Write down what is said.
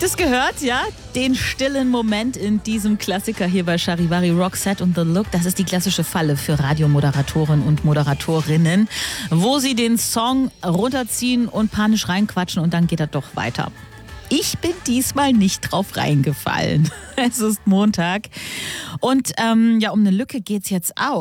Das gehört, ja, den stillen Moment in diesem Klassiker hier bei Charivari, Roxette und The Look. Das ist die klassische Falle für Radiomoderatoren und Moderatorinnen, wo sie den Song runterziehen und panisch reinquatschen und dann geht er doch weiter. Ich bin diesmal nicht drauf reingefallen. Es ist Montag und um eine Lücke geht's jetzt auch.